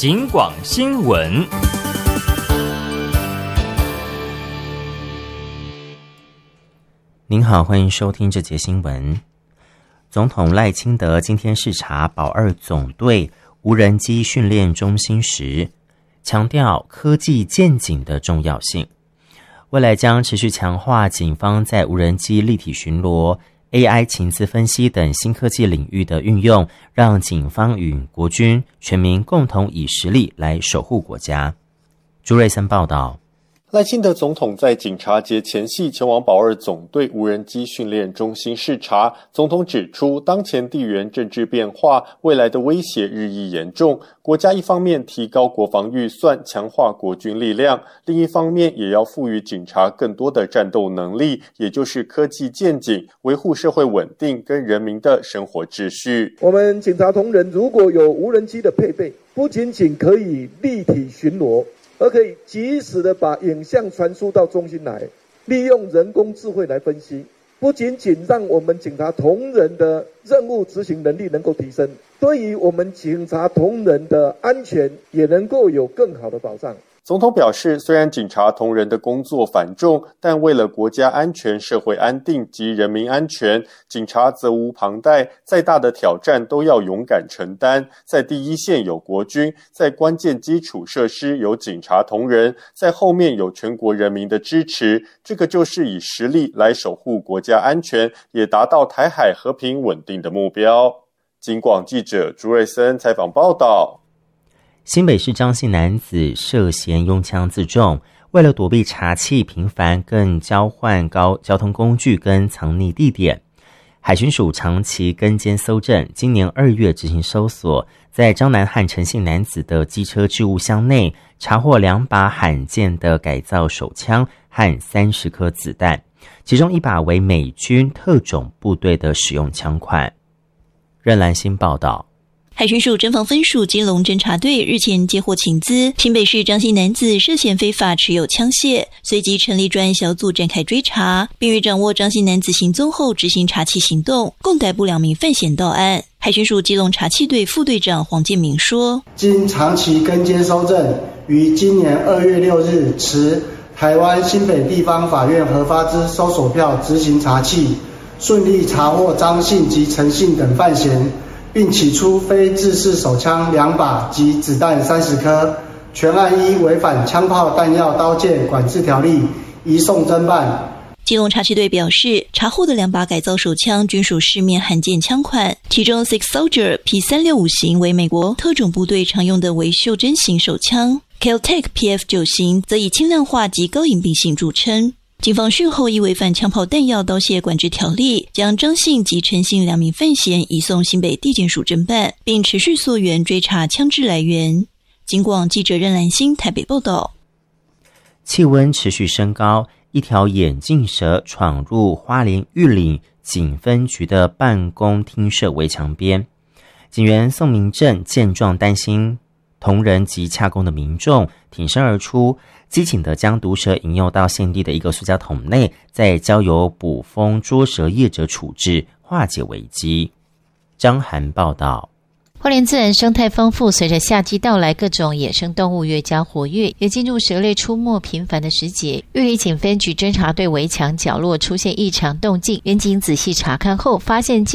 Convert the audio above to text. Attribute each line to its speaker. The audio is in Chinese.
Speaker 1: 警广新闻。
Speaker 2: 您好，欢迎收听这节新闻。总统赖清德今天视察保二总队无人机训练中心时，强调科技见警的重要性，未来将持续强化警方在无人机立体巡逻、AI 情资分析等新科技领域的运用，让警方与国军全民共同以实力来守护国家。朱瑞森报道。
Speaker 3: 赖清德总统在警察节前夕前往保二总队无人机训练中心视察。总统指出，当前地缘政治变化，未来的威胁日益严重，国家一方面提高国防预算，强化国军力量，另一方面也要赋予警察更多的战斗能力，也就是科技见警，维护社会稳定跟人民的生活秩序。
Speaker 4: 我们警察同仁如果有无人机的配备，不仅仅可以立体巡逻，而可以及时的把影像传输到中心来，利用人工智慧来分析，不仅仅让我们警察同仁的任务执行能力能够提升，对于我们警察同仁的安全也能够有更好的保障。
Speaker 3: 总统表示，虽然警察同仁的工作繁重，但为了国家安全、社会安定及人民安全，警察责无旁贷，再大的挑战都要勇敢承担。在第一线有国军，在关键基础设施有警察同仁，在后面有全国人民的支持，这个就是以实力来守护国家安全，也达到台海和平稳定的目标。警广记者朱瑞森采访报道。
Speaker 2: 新北市张姓男子涉嫌拥枪自重，为了躲避查缉频繁，更交换交通工具跟藏匿地点。海巡署长期跟监搜证，今年2月执行搜索，在张南汉陈姓男子的机车置物箱内查获2把罕见的改造手枪和30颗子弹，其中1把为美军特种部队的使用枪款。任兰新报道。
Speaker 5: 海巡署侦防分署基隆侦查队日前接获情资，新北市张姓男子涉嫌非法持有枪械，随即成立专案小组展开追查，并于掌握张姓男子行踪后执行查缉行动，共逮捕2名犯嫌到案。海巡署基隆查缉队副队长黄建明说，
Speaker 6: 经长期跟监搜证，于今年2月6日持台湾新北地方法院核发之搜索票执行查缉，顺利查获张姓及陈姓等犯嫌，并起出非制式手枪2把及子弹30颗，全案依违反枪炮弹药刀械管制条例移送侦办。
Speaker 5: 基隆查缉队表示，查获的2把改造手枪均属市面罕见枪款，其中 Six Soldier P365 型为美国特种部队常用的为袖珍型手枪， Kel-Tec PF9 型则以轻量化及高隐蔽性著称。警方讯后依违反枪炮弹药刀械管制条例，将张姓及陈姓2名犯嫌移送新北地检署侦办，并持续溯源追查枪支来源。警广记者任兰心台北报道。
Speaker 2: 气温持续升高，一条眼镜蛇闯入花莲玉里警分局的办公厅舍围墙边，警员宋明正见状担心同仁及洽公的民众，挺身而出，机警地将毒蛇引诱到现地的一个塑胶桶内，再交由捕风捉蛇业者处置，化解危机。张涵报道。
Speaker 7: 花莲自然生态丰富，随着夏季到来，各种野生动物越加活跃，也进入蛇类出没频繁的时节。玉里警分局侦查队围墙角落出现异常动静，员警仔细查看后，发现